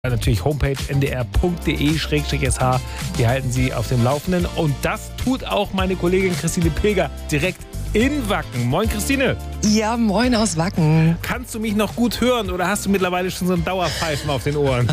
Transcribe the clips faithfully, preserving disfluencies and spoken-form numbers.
Natürlich Homepage n d r punkt d e schrägstrich s h. Die halten Sie auf dem Laufenden. Und das tut auch meine Kollegin Christine Pilger direkt in Wacken. Moin Christine. Ja, moin aus Wacken. Kannst du mich noch gut hören oder hast du mittlerweile schon so ein Dauerpfeifen auf den Ohren?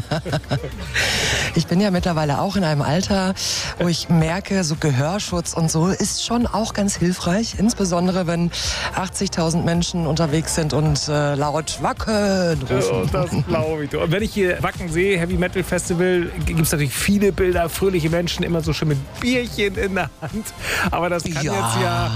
Ich bin ja mittlerweile auch in einem Alter, wo ich merke, so Gehörschutz und so ist schon auch ganz hilfreich. Insbesondere, wenn achtzigtausend Menschen unterwegs sind und äh, laut Wacken rufen. Oh, das glaube ich. Und wenn ich hier Wacken sehe, Heavy Metal Festival, gibt es natürlich viele Bilder, fröhliche Menschen, immer so schön mit Bierchen in der Hand. Aber das kann Ja. jetzt ja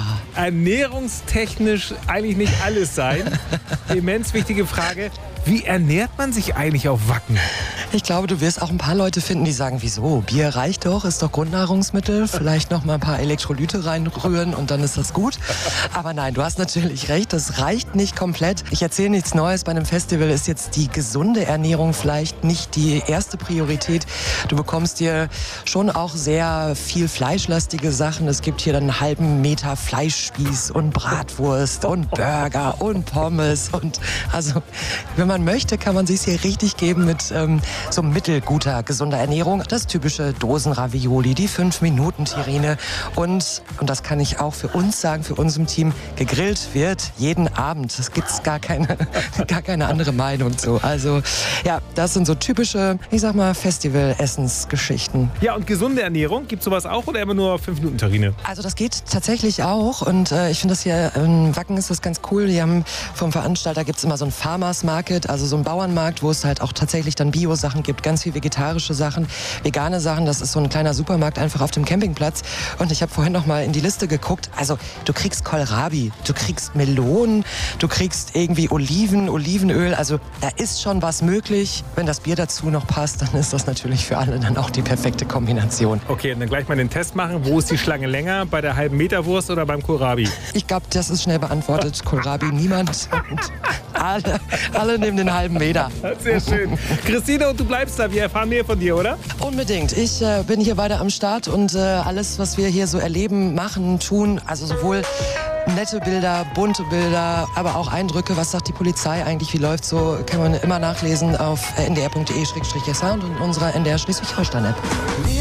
ernährungstechnisch eigentlich nicht alles sein. Immens wichtige Frage. Wie ernährt man sich eigentlich auf Wacken? Ich glaube, du wirst auch ein paar Leute finden, die sagen, wieso? Bier reicht doch, ist doch Grundnahrungsmittel. Vielleicht noch mal ein paar Elektrolyte reinrühren und dann ist das gut. Aber nein, du hast natürlich recht, das reicht nicht komplett. Ich erzähle nichts Neues. Bei einem Festival ist jetzt die gesunde Ernährung vielleicht nicht die erste Priorität. Du bekommst dir schon auch sehr viel fleischlastige Sachen. Es gibt hier dann einen halben Meter Fleischspieß und Bratwurst und Burger und Pommes. Und also, wenn man möchte, kann man sich hier richtig geben mit ähm, so mittelguter, gesunder Ernährung. Das typische Dosenravioli, die fünf Minuten Terrine und, und das kann ich auch für uns sagen, für unserem Team, gegrillt wird jeden Abend. Es gibt gar keine, gar keine andere Meinung zu. Also ja, das sind so typische, ich sag mal, Festival-Essensgeschichten. Ja, und gesunde Ernährung, gibt es sowas auch oder immer nur fünf Minuten Terrine? Also das geht tatsächlich auch und äh, ich finde das hier in Wacken ist das ganz cool. Die haben vom Veranstalter gibt es immer so ein Farmers Market, also so ein Bauernmarkt, wo es halt auch tatsächlich dann Bio-Sachen gibt, ganz viel vegetarische Sachen, vegane Sachen. Das ist so ein kleiner Supermarkt einfach auf dem Campingplatz. Und ich habe vorhin noch mal in die Liste geguckt. Also du kriegst Kohlrabi, du kriegst Melonen, du kriegst irgendwie Oliven, Olivenöl. Also da ist schon was möglich. Wenn das Bier dazu noch passt, dann ist das natürlich für alle dann auch die perfekte Kombination. Okay, dann gleich mal den Test machen. Wo ist die Schlange länger? Bei der halben Meter Wurst oder beim Kohlrabi? Ich glaube, das ist schnell beantwortet. Kohlrabi niemand. Und alle, alle nehmen den halben Meter. Sehr schön. Christine, und du bleibst da. Wir erfahren mehr von dir, oder? Unbedingt. Ich äh, bin hier weiter am Start und äh, alles, was wir hier so erleben, machen, tun, also sowohl nette Bilder, bunte Bilder, aber auch Eindrücke, was sagt die Polizei eigentlich, wie läuft so, kann man immer nachlesen auf n d r punkt d e schrägstrich s h und in unserer N D R Schleswig-Holstein-App.